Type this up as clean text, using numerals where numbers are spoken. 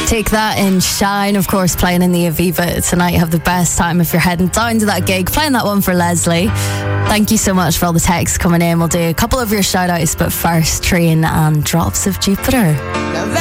Take That in Shine, of course, playing in the Aviva tonight. Have the best time if you're heading down to that gig. Playing that one for Leslie. Thank you so much for all the texts coming in. We'll do a couple of your shout outs, but first, Train and Drops of Jupiter.